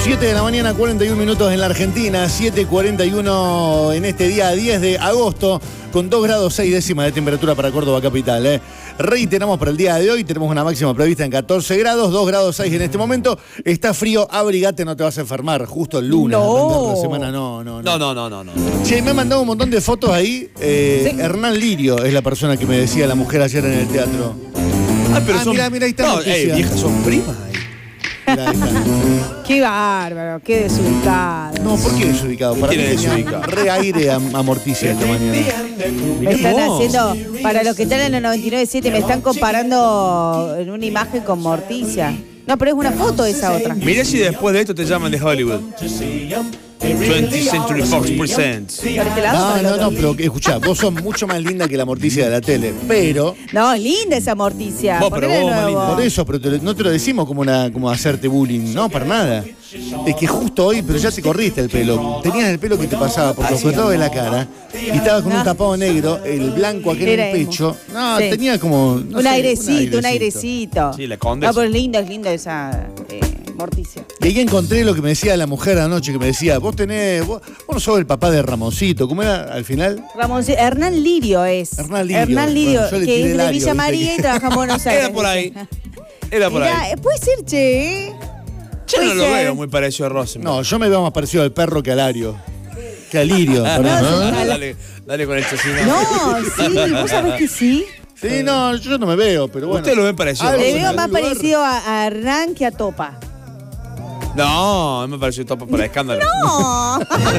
7 de la mañana, 41 minutos en la Argentina, 7:41 en este día 10 de agosto, con 2 grados 6 décimas de temperatura para Córdoba capital. Reiteramos para el día de hoy, tenemos una máxima prevista en 14 grados, 2 grados 6 en este momento. Está frío, abrigate, no te vas a enfermar, justo el lunes, arrancar la semana, no. Che, me han mandado un montón de fotos ahí. Sí. Hernán Lirio es la persona que me decía la mujer ayer en el teatro. Mirá, ahí está la noticia. Viejas, son primas. Mirá, ahí está. Qué bárbaro, qué desubicado. No, ¿por qué desubicado? Para mí tiene tenía desubicado? re aire a Morticia esta mañana. Me están haciendo, para los que están en el 99.7, me están comparando en una imagen con Morticia. No, pero es una foto esa otra. Mirá si después de esto te llaman de Hollywood. 20th Century Fox Presents. ¿Por este lado? No, pero escuchá, vos sos mucho más linda que la Morticia de la tele, pero... No, linda esa Morticia. Vos, pero Ponele vos, de nuevo. Malina. Por eso, pero no te lo decimos como hacerte bullying, no, para nada. Es que justo hoy, pero ya te corriste el pelo. Tenías el pelo que te pasaba por los costados de la cara y estabas con un tapado negro, el blanco aquí en Era el emo. pecho. No, Sí. tenía como... no Un sé, airecito. Sí, la condesa. No, pero es linda esa Morticia. Y ahí encontré lo que me decía la mujer anoche, que me decía, vos no sos el papá de Ramoncito, ¿cómo era al final? Hernán Lirio es. Hernán Lirio. Bueno, yo le que tiré es el de Ario, Villa ¿viste? María y trabaja en Buenos Aires. Era por ahí. Era por Mirá, ahí. puede ser, che. Yo no puede lo ser. veo muy parecido a Rosenberg. No, yo me veo más parecido al perro que al Ario. Que al Lirio. perdón. Dale con el chocino. No, sí, vos sabés que sí. Sí, no, yo no me veo, pero bueno. Usted lo ve parecido a Algo Le en veo Rosenberg. más algún lugar. parecido a Hernán que a Topa. No, me pareció topo para escándalo. No.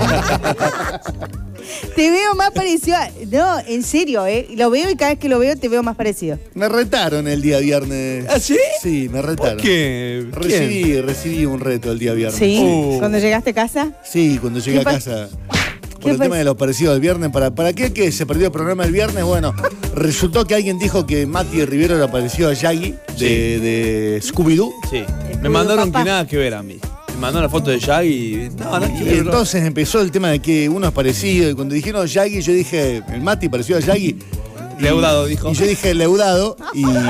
Te veo más parecido a... No, en serio, Lo veo y cada vez que lo veo te veo más parecido. Me retaron el día viernes. ¿Ah, sí? Sí, me retaron. ¿Por qué? Recibí un reto el día viernes. ¿Sí? ¿Cuando llegaste a casa? Sí, cuando llegué a ¿Qué casa. ¿Qué Por el pas- tema de los parecidos del viernes, ¿para qué que se perdió el programa el viernes? Bueno, resultó que alguien dijo que Mati Rivero era parecido a Yagi de Scooby-Doo. Sí. Me mandaron papá. que nada que ver a mí. Me mandaron la foto de Shaggy y... No, no Y quiero. entonces empezó el tema de que uno es parecido. Y cuando dijeron Yagi, yo dije, el Mati pareció a Yagi. Leudado, dijo. Y yo dije Leudado. Y bueno,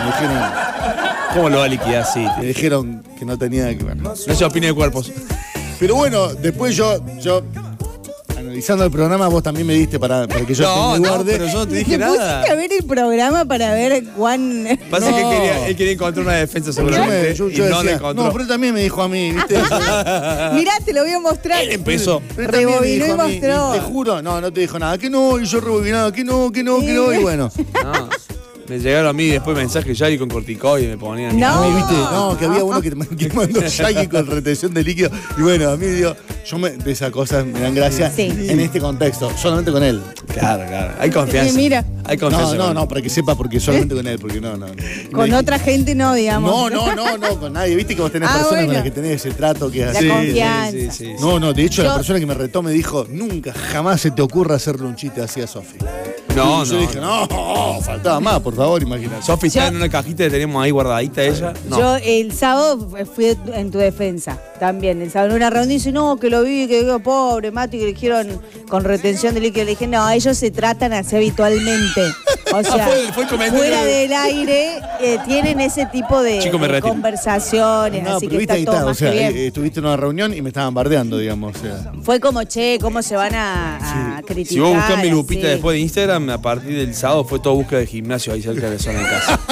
¿Cómo lo va a liquidar así? me dijeron que no tenía que ver. No se opine de cuerpos. Pero bueno, después yo analizando el programa, vos también me diste para que yo No, me no, guarde. pero yo no te dije ¿Te nada. pusiste a ver el programa para ver cuán... Pasa que No. él quería encontrar una defensa Porque seguramente yo y no la decía, encontró. no, pero él también me dijo a mí, ¿viste? Mirá, te lo voy a mostrar. Él empezó. Pero él también me Rebobinó dijo y a mí, mostró. te juro, no te dijo nada, que no, y yo rebobinado, que no, y bueno. No. Me llegaron a mí después mensajes Shaggy con corticoide y me ponían... No. A mí, ¿viste? No, que había uno que mandó Shaggy con retención de líquido. Y bueno, a mí, de esas cosas me dan gracia Sí. en este contexto, solamente con él. Claro. Hay confianza. Mira. Hay confianza. No, para que sepa, porque solamente con él, porque no. Con otra gente no, digamos. No, con nadie. Viste que vos tenés personas bueno. con las que tenés ese trato que es La así. confianza. Sí. No, de hecho, Yo- la persona que me retó me dijo, nunca, jamás se te ocurra hacerle un chiste así a Sofi. No, Y yo dije, no, faltaba más, por favor, imagínate. Sofi está en una cajita que tenemos ahí guardadita ella. No. Yo el sábado fui en tu defensa también. El sábado en una reunión dice, no, que lo vi, que digo, pobre Mati, que le dijeron con retención de líquido. Le dije, no, ellos se tratan así habitualmente. O sea, fue el comentario. fuera del aire tienen ese tipo de, Chico, me de retiro. conversaciones, No, así pero que viste, está ahí todo está, o más sea, que bien. estuviste en una reunión y me estaban bardeando, digamos. O sea. Fue como, che, cómo se van a criticar. Si vos buscás mi lupita así. después de Instagram, a partir del sábado fue todo búsqueda de gimnasio ahí cerca de la zona de casa.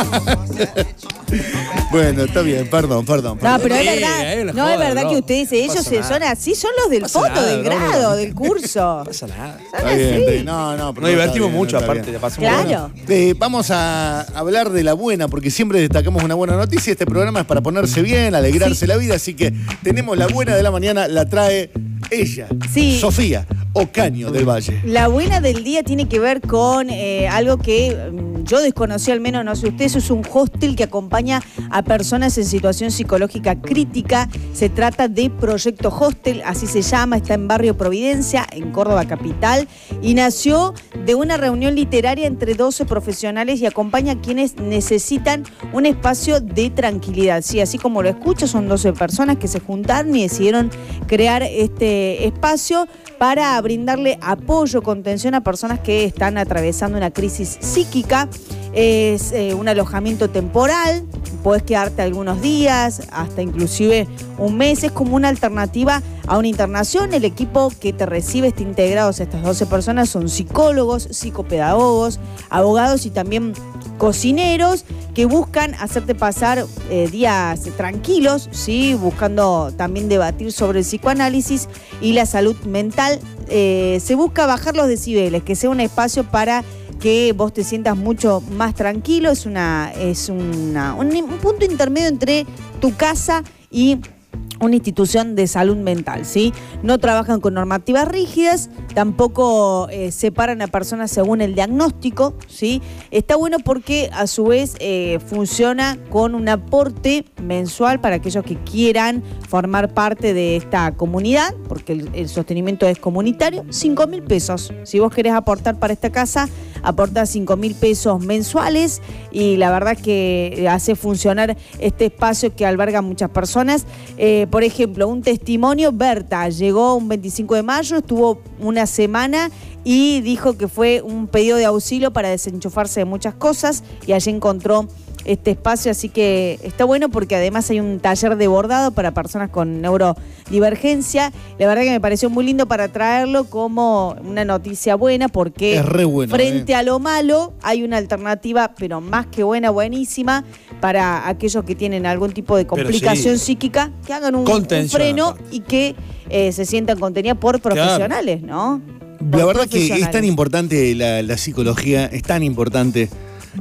Bueno, está bien, perdón. No, pero es Sí, ahí verdad, la no joda, es verdad bro. que ustedes, ellos Pasa se- nada. son así, son los del Pasa foto, nada, del bro, grado, no. del curso. No pasa nada. Está bien, no, pero Nos no, divertimos está bien, mucho, está aparte, bien. la pasamos Claro. bueno. Vamos a hablar de la buena, porque siempre destacamos una buena noticia. Este programa es para ponerse bien, alegrarse la vida, así que tenemos la buena de la mañana, la trae ella, Sí. Sofía Ocaño del Valle. La buena del día tiene que ver con algo que yo desconocí, al menos no sé ustedes, es un hostel que acompaña a personas en situación psicológica crítica. Se trata de Proyecto Hostel, así se llama, está en Barrio Providencia, en Córdoba capital, y nació de una reunión literaria entre 12 profesionales y acompaña a quienes necesitan un espacio de tranquilidad. Sí, así como lo escucho, son 12 personas que se juntaron y decidieron crear este espacio para brindarle apoyo, contención a personas que están atravesando una crisis psíquica. Es un alojamiento temporal, podés quedarte algunos días, hasta inclusive un mes. Es como una alternativa a una internación. El equipo que te recibe está integrado, estas 12 personas son psicólogos, psicopedagogos, abogados y también cocineros que buscan hacerte pasar días tranquilos, ¿sí? Buscando también debatir sobre el psicoanálisis y la salud mental. Se busca bajar los decibeles, que sea un espacio para que vos te sientas mucho más tranquilo. Es un punto intermedio entre tu casa y una institución de salud mental, ¿sí? No trabajan con normativas rígidas, tampoco separan a personas según el diagnóstico, ¿sí? Está bueno porque a su vez funciona con un aporte mensual para aquellos que quieran formar parte de esta comunidad, porque el sostenimiento es comunitario, 5.000 pesos. Si vos querés aportar para esta casa, aportás 5.000 pesos mensuales y la verdad que hace funcionar este espacio que alberga a muchas personas. Por ejemplo, un testimonio, Berta llegó un 25 de mayo, estuvo una semana y dijo que fue un pedido de auxilio para desenchufarse de muchas cosas y allí encontró este espacio, así que está bueno porque además hay un taller de bordado para personas con neurodivergencia. La verdad que me pareció muy lindo para traerlo como una noticia buena porque es re bueno, frente a lo malo hay una alternativa, pero más que buena, buenísima, para aquellos que tienen algún tipo de complicación psíquica, que hagan un freno y que se sientan contenidas por profesionales, ¿no? La verdad que es tan importante la psicología, es tan importante,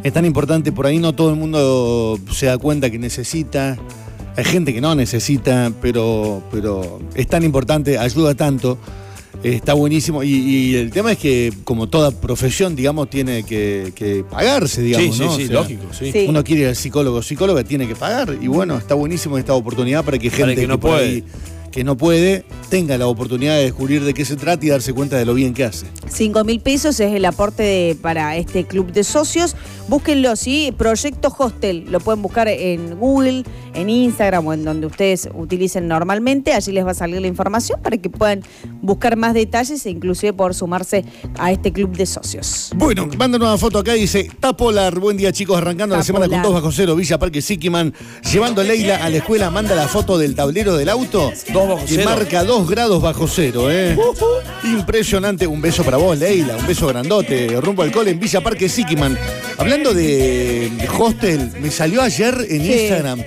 por ahí no todo el mundo se da cuenta que necesita, hay gente que no necesita, pero es tan importante, ayuda tanto, está buenísimo y el tema es que como toda profesión, digamos, tiene que pagarse, digamos, ¿no? Sí, o sea, lógico, sí. Uno quiere ir al psicóloga tiene que pagar y bueno, está buenísimo esta oportunidad para que gente que no por puede. ahí, que no puede, tenga la oportunidad de descubrir de qué se trata y darse cuenta de lo bien que hace. 5.000 pesos es el aporte para este club de socios. Búsquenlo, ¿sí? Proyecto Hostel. Lo pueden buscar en Google, en Instagram o en donde ustedes utilicen normalmente. Allí les va a salir la información para que puedan buscar más detalles e inclusive poder sumarse a este club de socios. Bueno, manda una foto acá y dice, Tapolar, buen día chicos, arrancando la semana con 2 bajo cero, Villa Parque Siquiman, llevando a Leila a la escuela, manda la foto del tablero del auto. 2 bajo que cero. marca 2 grados bajo cero, Impresionante. Un beso para vos, Leila, un beso grandote. Rumbo al cole en Villa Parque Siquiman. Hablando de hostel, me salió ayer en Instagram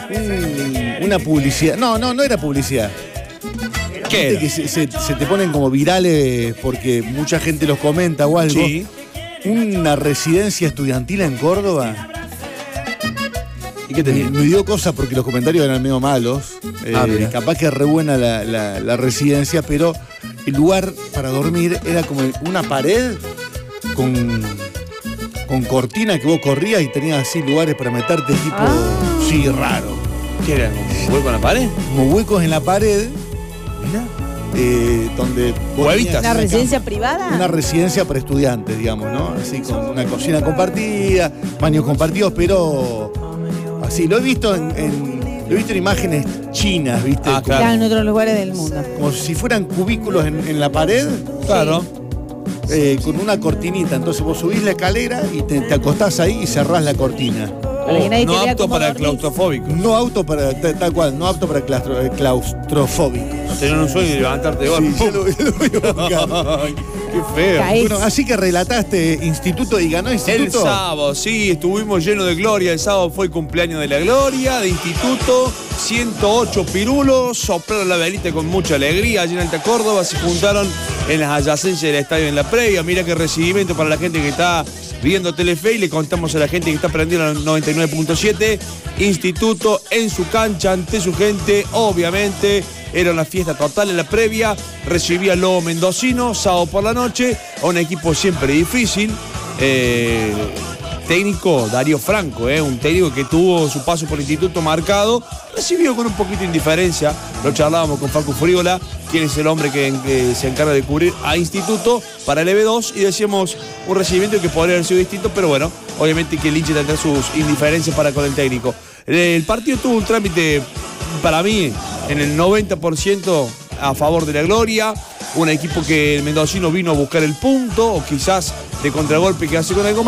una publicidad. No era publicidad. ¿Qué era? Que se te ponen como virales porque mucha gente los comenta o algo. Sí. Una residencia estudiantil en Córdoba. ¿Y qué tenía? Me dio cosa porque los comentarios eran medio malos. Mira. Capaz que es re buena la residencia, pero el lugar para dormir era como una pared con cortina que vos corrías y tenías así lugares para meterte tipo... Sí, raro. ¿Qué era? ¿Un hueco en la pared? Como huecos en la pared. Donde... Huevitas. ¿Una residencia privada? Una residencia para estudiantes, digamos, ¿no? Así con una cocina compartida, baños compartidos, pero... Así, lo he visto en imágenes chinas, ¿viste? Claro, en otros lugares del mundo. Como si fueran cubículos en la pared. Claro. Con una cortinita. Entonces vos subís la escalera y te acostás ahí y cerrás la cortina. No apto para claustrofóbicos. No apto para, tal cual, no apto para claustrofóbicos. Tener un sueño y levantarte de golpe. Sí, yo lo voy a buscar. Ay, qué feo. Caes. Bueno, así que relataste instituto y ganó instituto. El sábado, sí, estuvimos llenos de gloria. El sábado fue el cumpleaños de la gloria, de instituto. 108 pirulos, soplaron la velita con mucha alegría. Allí en Alta Córdoba se juntaron en las adyacencias del estadio en la previa. Mira qué recibimiento para la gente que está viendo Telefe y le contamos a la gente que está prendiendo el 99.7. Instituto en su cancha, ante su gente, obviamente. Era una fiesta total en la previa. Recibía al Lobo Mendocino, sábado por la noche, a un equipo siempre difícil. Técnico Darío Franco, un técnico que tuvo su paso por instituto marcado, recibió con un poquito de indiferencia. Lo charlábamos con Facu Frígola, quien es el hombre que se encarga de cubrir a instituto para el EB2, y decíamos un recibimiento que podría haber sido distinto, pero bueno, obviamente que el hincha tendrá sus indiferencias para con el técnico. El partido tuvo un trámite, para mí, en el 90% a favor de la gloria. Un equipo que el mendocino vino a buscar el punto, o quizás de contragolpe quedarse con algo más.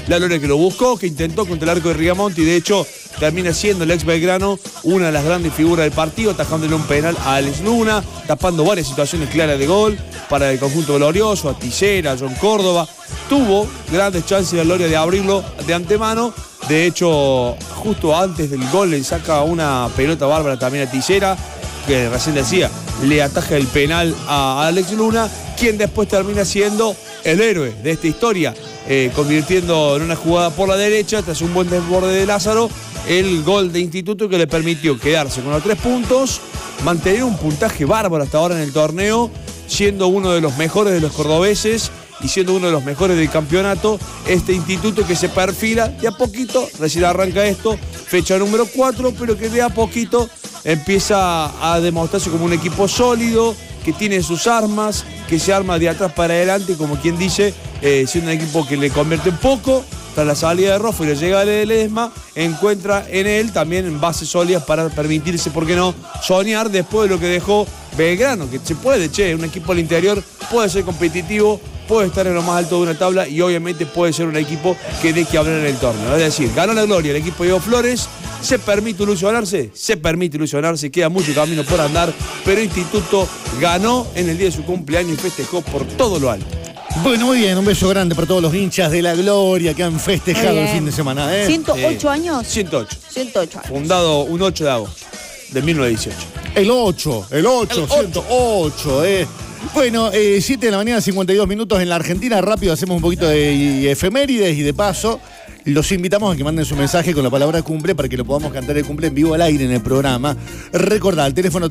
La Gloria que lo buscó, que intentó contra el arco de Rigamonti y de hecho termina siendo el ex Belgrano una de las grandes figuras del partido, atajándole un penal a Alex Luna, tapando varias situaciones claras de gol para el conjunto glorioso, a Tillera, a John Córdoba. Tuvo grandes chances la Gloria de abrirlo de antemano. De hecho, justo antes del gol le saca una pelota bárbara también a Tillera, que recién decía, le ataja el penal a Alex Luna, quien después termina siendo el héroe de esta historia, convirtiendo en una jugada por la derecha, tras un buen desborde de Lázaro, el gol de Instituto que le permitió quedarse con los 3 puntos, mantener un puntaje bárbaro hasta ahora en el torneo, siendo uno de los mejores de los cordobeses y siendo uno de los mejores del campeonato, este Instituto que se perfila de a poquito, recién arranca esto, fecha número 4, pero que de a poquito empieza a demostrarse como un equipo sólido, que tiene sus armas, que se arma de atrás para adelante, como quien dice, siendo un equipo que le convierte un poco. Tras la salida de Rojo y la llegada de Ledesma, encuentra en él también bases sólidas para permitirse, ¿por qué no?, soñar después de lo que dejó Belgrano, que se puede, un equipo al interior puede ser competitivo, puede estar en lo más alto de una tabla y obviamente puede ser un equipo que dé que hablar en el torneo. Es decir, ganó la Gloria el equipo de Diego Flores, ¿se permite ilusionarse? Queda mucho camino por andar, pero Instituto ganó en el día de su cumpleaños y festejó por todo lo alto. Bueno, muy bien, un beso grande para todos los hinchas de la Gloria que han festejado el fin de semana. 108 años. 108. 108 años. Fundado un 8 de agosto de 1918. El 8, 108, Bueno, 7 de la mañana, 52 minutos en la Argentina. Rápido hacemos un poquito de efemérides y de paso los invitamos a que manden su mensaje con la palabra cumple para que lo podamos cantar el cumple en vivo al aire en el programa. Recordá, el teléfono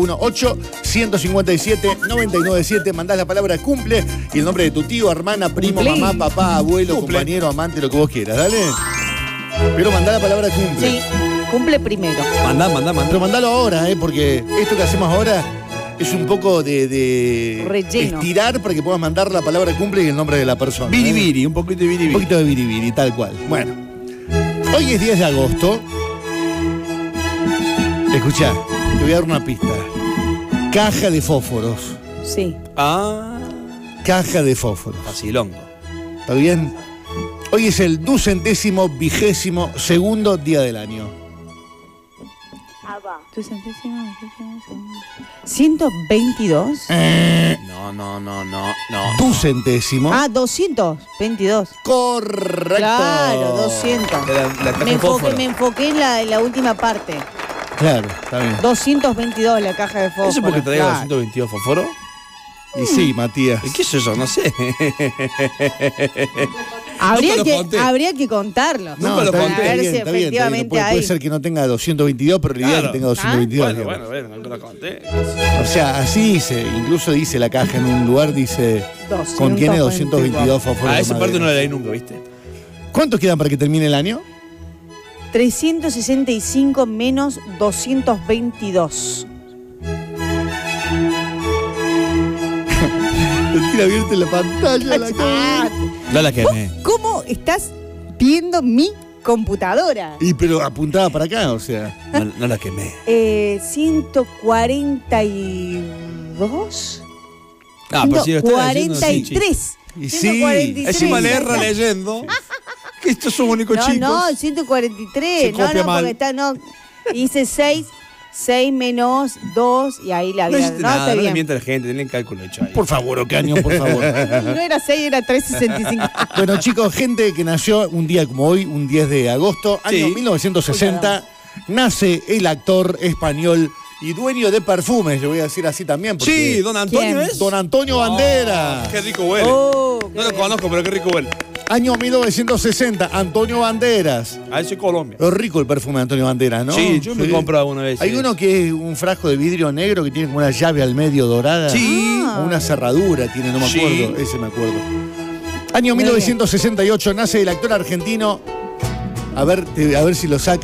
351-8-157-997. Mandás la palabra cumple y el nombre de tu tío, hermana, primo, mamá, papá, abuelo, compañero, amante, lo que vos quieras. Dale. Pero mandá la palabra cumple. Sí, cumple primero. Mandá. Pero mandalo ahora, porque esto que hacemos ahora es un poco de relleno. Estirar para que puedas mandar la palabra cumple y el nombre de la persona. Biribiri, un poquito de biribiri. Un poquito de biribiri, tal cual. Bueno, hoy es 10 de agosto. Escuchá, te voy a dar una pista. Caja de fósforos. Sí. Caja de fósforos. Facilongo. ¿Está bien? Hoy es el 222º día del año. 122. No. 200º. 222. Correcto. Claro, 200. La caja de fósforo. Me enfoqué en la última parte. Claro, está bien. 222 la caja de fósforo. ¿Eso porque traía claro. 222 fósforo? Y sí, Matías. ¿Qué es eso? No sé. Habría que contarlo. Nunca lo para conté. ver si Está bien. efectivamente Puede hay. ser que no tenga 222, pero la idea es que tenga 222. Bueno, nunca lo conté. O sea, así dice, incluso dice la caja en un lugar, dice, contiene 222 fósforos. A esa de parte madera. no la leí nunca, ¿viste? ¿Cuántos quedan para que termine el año? 365 menos 222. Te tira abierta la pantalla. No la quemé. ¿Cómo estás viendo mi computadora? Y pero apuntada para acá, o sea. No la quemé. 142. Pero si lo estás leyendo, sí, 43. Y sí. 143. Encima le erra leyendo. Que estos son únicos chicos. No, 143. Se copia mal. Porque está, hice 6 menos 2 y ahí la No vida. hiciste No, nada, está no le bien. mienta a la gente, denle el cálculo hecho ahí. Por favor, Ocaño, por favor. No era 6, era 365. Bueno, chicos, gente que nació un día como hoy, un 10 de agosto, año Sí. 1960, nace el actor español y dueño de perfumes, le voy a decir así también. Porque Sí, don Antonio ¿Quién? es. Don Antonio Banderas. Qué rico huele. Oh, No lo conozco, pero qué rico huele. Año 1960, Antonio Banderas. A eso es Colombia. Lo rico el perfume de Antonio Banderas, ¿no? Sí, yo me he comprado una vez. Hay sí. uno que es un frasco de vidrio negro que tiene como una llave al medio dorada. Sí. O una cerradura tiene, no me Sí. acuerdo. Ese me acuerdo. Año 1968 nace el actor argentino. A ver si lo saca.